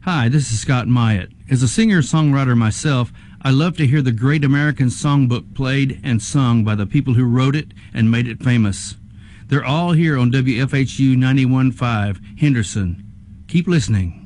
Hi, this is Scott Myatt. As a singer-songwriter myself, I love to hear the great American songbook played and sung by the people who wrote it and made it famous. They're all here on WFHU 91.5 Henderson. Keep listening.